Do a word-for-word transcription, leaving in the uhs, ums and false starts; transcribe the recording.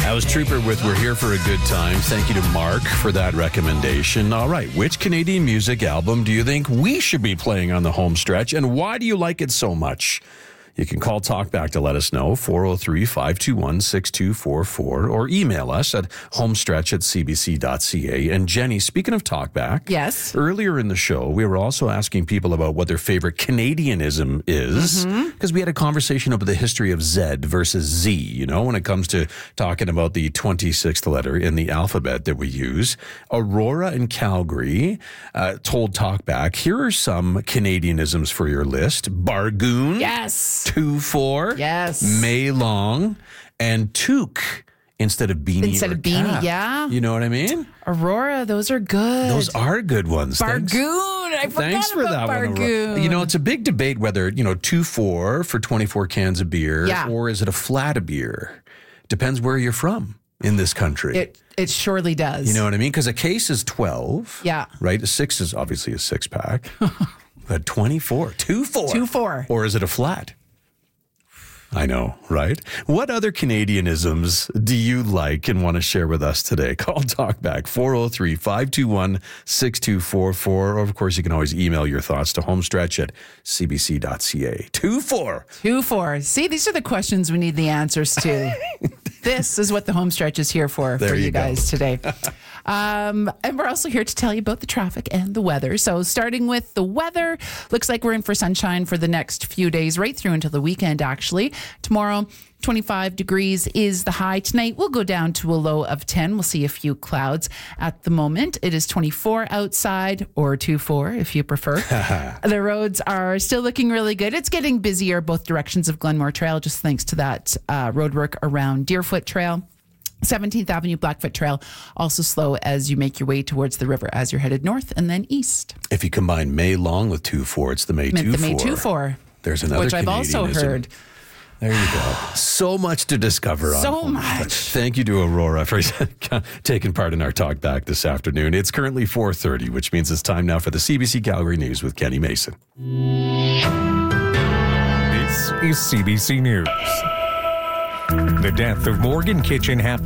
That was Trooper with We're Here for a Good Time. Thank you to Mark for that recommendation. All right, which Canadian music album do you think we should be playing on the home stretch, and why do you like it so much? You can call Talkback to let us know, four oh three, five two one, six two four four, or email us at homestretch at c b c dot c a. And Jenny, speaking of Talkback, yes. Earlier in the show, we were also asking people about what their favorite Canadianism is, because mm-hmm. we had a conversation about the history of Z versus Z, you know, when it comes to talking about the twenty-sixth letter in the alphabet that we use. Aurora in Calgary uh, told Talkback, here are some Canadianisms for your list. Bargoon. Yes. Two four, yes, May Long, and toque instead of beanie. Instead or of beanie, cap. yeah. You know what I mean? Aurora, those are good. Those are good ones. Bargoon, Thanks. I forgot Thanks for about that Bargoon. One. You know, it's a big debate whether you know two four for twenty-four cans of beer, yeah. or is it a flat of beer? Depends where you're from in this country. It it surely does. You know what I mean? Because a case is twelve. Yeah. Right. A six is obviously a six pack. But twenty-four, two four, two four, or is it a flat? I know, right? What other Canadianisms do you like and want to share with us today? Call Talkback, four oh three, five two one, six two four four. Or, of course, you can always email your thoughts to homestretch at c b c dot c a. Two four. Two four. See, these are the questions we need the answers to. This is what the Homestretch is here for, there for you, you guys today. Um, and we're also here to tell you about the traffic and the weather. So starting with the weather, looks like we're in for sunshine for the next few days, right through until the weekend, actually. Tomorrow, twenty-five degrees is the high. Tonight, we'll go down to a low of ten. We'll see a few clouds. At the moment, it is twenty-four outside, or two four if you prefer. The roads are still looking really good. It's getting busier both directions of Glenmore Trail, just thanks to that uh, road work around Deerfoot Trail. seventeenth Avenue Blackfoot Trail, also slow as you make your way towards the river as you're headed north and then east. If you combine May Long with two four, it's the May two four. The May two four. There's another which I've also heard. There you go. So much to discover on So much. Thank you to Aurora for taking part in our talk back this afternoon. It's currently four thirty, which means it's time now for the C B C Calgary News with Kenny Mason. This is C B C News. The death of Morgan Kitchen happened